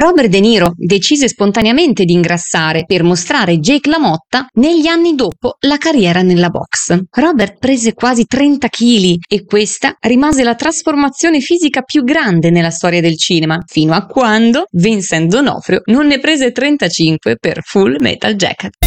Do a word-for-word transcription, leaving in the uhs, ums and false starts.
Robert De Niro decise spontaneamente di ingrassare per mostrare Jake LaMotta negli anni dopo la carriera nella box. Robert prese quasi trenta chili e questa rimase la trasformazione fisica più grande nella storia del cinema, fino a quando Vincent D'Onofrio non ne prese trentacinque per Full Metal Jacket.